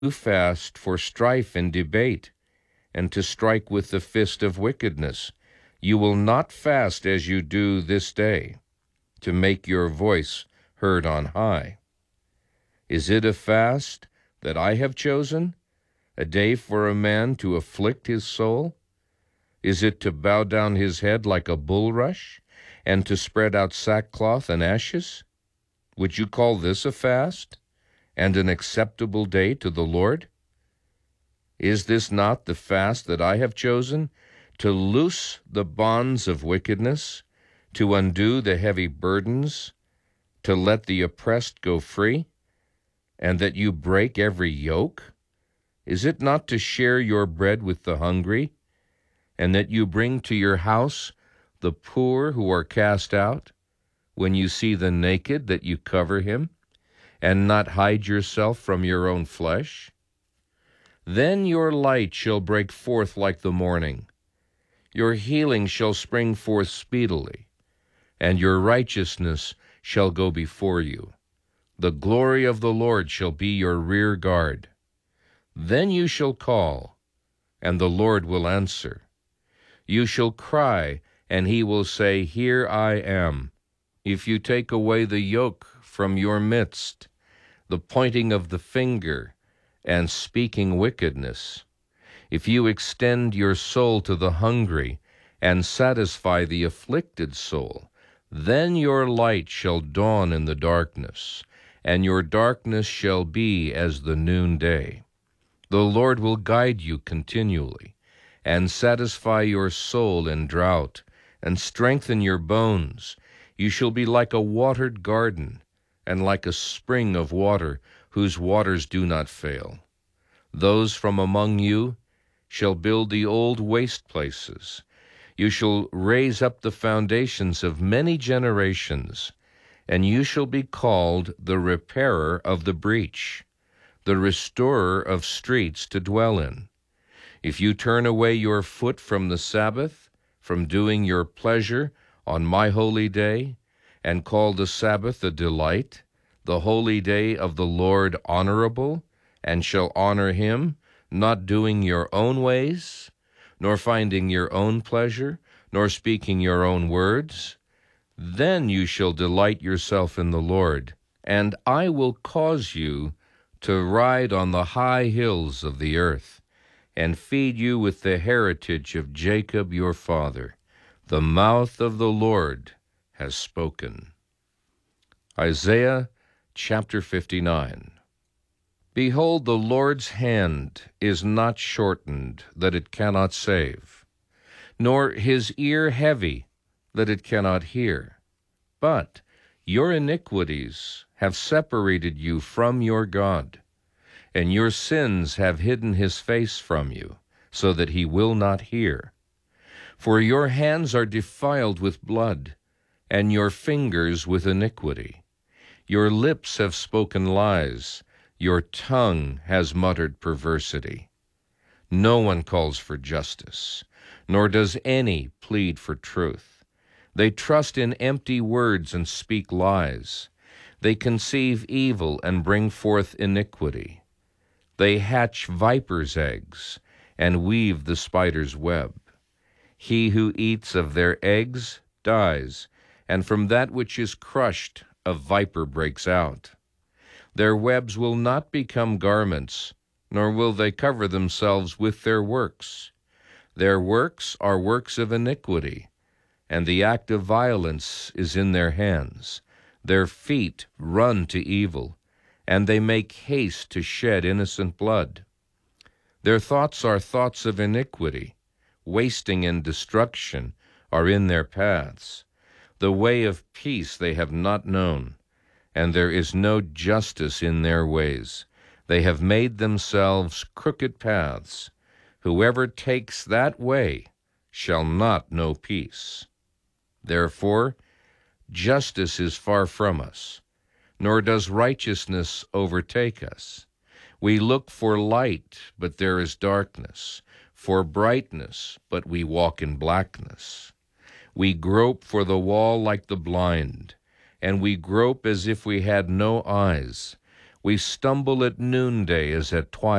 fast for strife and debate, and to strike with the fist of wickedness. You will not fast as you do this day, to make your voice heard on high. Is it a fast that I have chosen, a day for a man to afflict his soul? Is it to bow down his head like a bulrush, and to spread out sackcloth and ashes? Would you call this a fast, and an acceptable day to the Lord? Is this not the fast that I have chosen, to loose the bonds of wickedness, to undo the heavy burdens, to let the oppressed go free, and that you break every yoke? Is it not to share your bread with the hungry, and that you bring to your house the poor who are cast out? When you see the naked, that you cover him, and not hide yourself from your own flesh? Then your light shall break forth like the morning. Your healing shall spring forth speedily, and your righteousness shall go before you. The glory of the Lord shall be your rear guard. Then you shall call, and the Lord will answer. You shall cry, and he will say, Here I am. If you take away the yoke from your midst, the pointing of the finger, and speaking wickedness, if you extend your soul to the hungry, and satisfy the afflicted soul, then your light shall dawn in the darkness, and your darkness shall be as the noonday. The Lord will guide you continually, and satisfy your soul in drought, and strengthen your bones. You shall be like a watered garden, and like a spring of water, whose waters do not fail. Those from among you shall build the old waste places. You shall raise up the foundations of many generations, and you shall be called the repairer of the breach, the restorer of streets to dwell in. If you turn away your foot from the Sabbath, from doing your pleasure on my holy day, and call the Sabbath a delight, the holy day of the Lord honorable, and shall honor him, not doing your own ways, nor finding your own pleasure, nor speaking your own words, then you shall delight yourself in the Lord, and I will cause you to ride on the high hills of the earth, and feed you with the heritage of Jacob your father. The mouth of the Lord has spoken. Isaiah chapter 59. Behold, the Lord's hand is not shortened, that it cannot save, nor his ear heavy, that it cannot hear. But your iniquities have separated you from your God, and your sins have hidden his face from you, so that he will not hear. For your hands are defiled with blood, and your fingers with iniquity. Your lips have spoken lies, your tongue has muttered perversity. No one calls for justice, nor does any plead for truth. They trust in empty words and speak lies. They conceive evil and bring forth iniquity. They hatch vipers' eggs and weave the spider's web. He who eats of their eggs dies, and from that which is crushed a viper breaks out. Their webs will not become garments, nor will they cover themselves with their works. Their works are works of iniquity, and the act of violence is in their hands. Their feet run to evil, and they make haste to shed innocent blood. Their thoughts are thoughts of iniquity. Wasting and destruction are in their paths. The way of peace they have not known, and there is no justice in their ways. They have made themselves crooked paths. Whoever takes that way shall not know peace. Therefore, justice is far from us, nor does righteousness overtake us. We look for light, but there is darkness, for brightness, but we walk in blackness. We grope for the wall like the blind, and we grope as if we had no eyes. We stumble at noonday as at twilight.